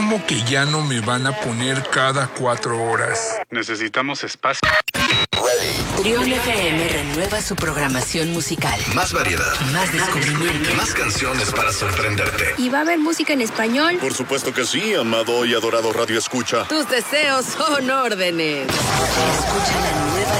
¿Cómo que ya no me van a poner cada 4 horas? Necesitamos espacio. Trión FM renueva su programación musical. Más variedad. Más descubrimiento. Más canciones para sorprenderte. ¿Y va a haber música en español? Por supuesto que sí, amado y adorado Radio Escucha. Tus deseos son órdenes. Escucha la nueva